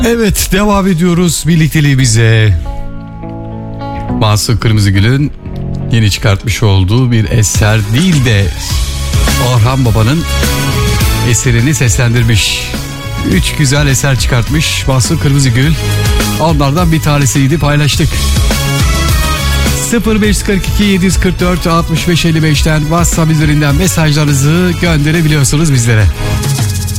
Evet, devam ediyoruz birlikteliğimize. Mahsun Kırmızıgül'ün yeni çıkartmış olduğu bir eser değil de Orhan Baba'nın eserini seslendirmiş. 3 güzel eser çıkartmış Mahsun Kırmızıgül. Onlardan bir tanesiydi, paylaştık. 0542 744 65 55'ten WhatsApp üzerinden mesajlarınızı gönderebiliyorsunuz bizlere.